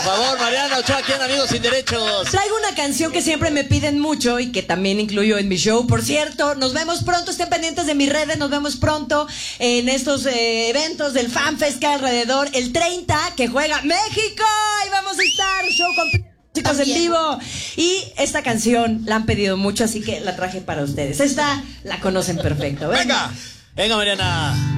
favor, Mariana Ochoa, aquí en Amigos Sin Derechos. Traigo una canción que siempre me piden mucho y que también incluyo en mi show. Por cierto, nos vemos pronto, estén pendientes de mis redes, nos vemos pronto en estos eventos del FanFest que hay alrededor. El 30, que juega México, y vamos a estar, show completo, chicos, en vivo. Y esta canción la han pedido mucho, así que la traje para ustedes. Esta la conocen perfecto. Venga, Mariana.